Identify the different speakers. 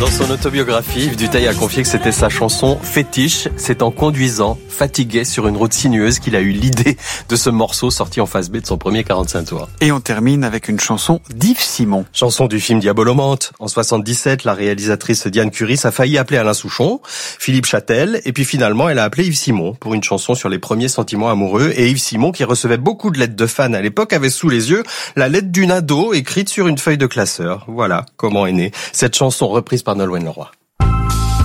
Speaker 1: Dans son autobiographie, Yves Duteil a confié que c'était sa chanson fétiche. C'est en conduisant, fatigué sur une route sinueuse, qu'il a eu l'idée de ce morceau sorti en face B de son premier 45 tours.
Speaker 2: Et on termine avec une chanson d'Yves Simon.
Speaker 1: Chanson du film Diabolomante. En 77, la réalisatrice Diane Curis a failli appeler Alain Souchon, Philippe Châtel, et puis finalement elle a appelé Yves Simon pour une chanson sur les premiers sentiments amoureux. Et Yves Simon, qui recevait beaucoup de lettres de fans à l'époque, avait sous les yeux la lettre d'une ado écrite sur une feuille de classeur. Voilà comment est née cette chanson reprise par Nolwenn Leroy.